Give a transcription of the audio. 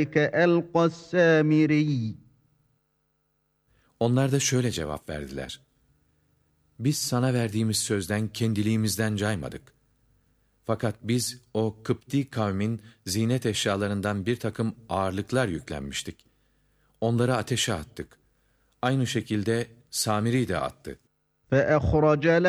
ألقى السامري. Onlar da şöyle cevap verdiler: Biz sana verdiğimiz sözden kendiliğimizden caymadık. Fakat biz o Kıpti kavmin zinet eşyalarından bir takım ağırlıklar yüklenmiştik. Onları ateşe attık. Aynı şekilde Samiri de attı. فأخرج